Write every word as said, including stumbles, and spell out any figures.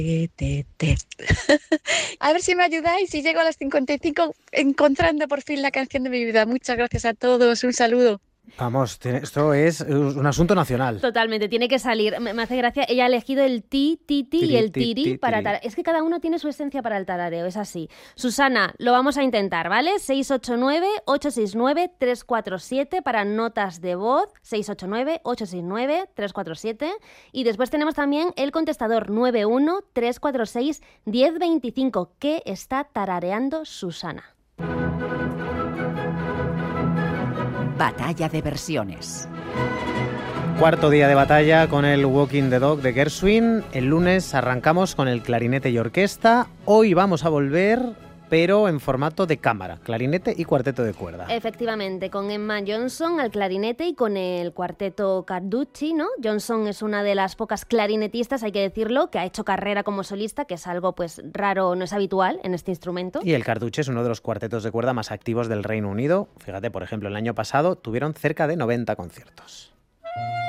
Te, te. A ver si me ayudáis y llego a las cincuenta y cinco encontrando por fin la canción de mi vida. Muchas gracias a todos. Un saludo. Vamos, esto es un asunto nacional. Totalmente, tiene que salir. Me, me hace gracia, ella ha elegido el ti, ti, ti y el tiri para tararear. Es que cada uno tiene su esencia para el tarareo, es así. Susana, lo vamos a intentar, ¿vale? seis ocho nueve, ocho seis nueve, tres cuatro siete para notas de voz, seis ocho nueve, ocho seis nueve, tres cuatro siete. Y después tenemos también el contestador nueve uno, tres cuatro seis, uno cero dos cinco, que está tarareando Susana. Batalla de versiones. Cuarto día de batalla con el Walking the Dog de Gershwin. El lunes arrancamos con el clarinete y orquesta. Hoy vamos a volver, pero en formato de cámara, clarinete y cuarteto de cuerda. Efectivamente, con Emma Johnson al clarinete y con el cuarteto Carducci, ¿no? Johnson es una de las pocas clarinetistas, hay que decirlo, que ha hecho carrera como solista, que es algo pues raro, no es habitual en este instrumento. Y el Carducci es uno de los cuartetos de cuerda más activos del Reino Unido. Fíjate, por ejemplo, el año pasado tuvieron cerca de noventa conciertos.